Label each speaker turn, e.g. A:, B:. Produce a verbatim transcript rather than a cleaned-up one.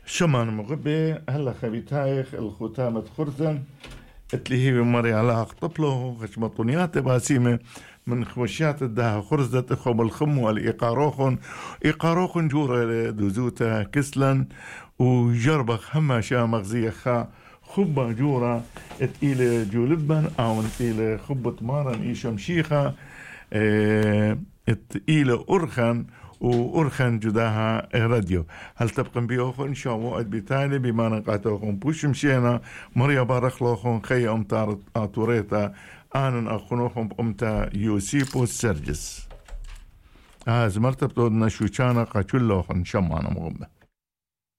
A: شمان مغبي هلا خبيتايخ الختامة خرزن اللي هي مري على طفله خشمطونيات باسيمة من خوشيات الدها خرزة إخوة الخم والإيقاروخن إيقاروخن جورة دوزوتا كسلن وجربخ هما شا مغزية خا خبة جورة اتقيلة جولبن أو اتقيلة خبة مارن إيشا مشيخة اتقيلة أرخن وأرخن جداها راديو هل تبقن بيوخن شو موعد بتالي بما نقاتوخن بوش مشينا مريا بارخلوخن خي أمتار آتوريتا آنن أخنوخن بأمتا يوسيبو سيرجس هاز مرتب تودنا شو كان قاتلوخن شمانا مغمبة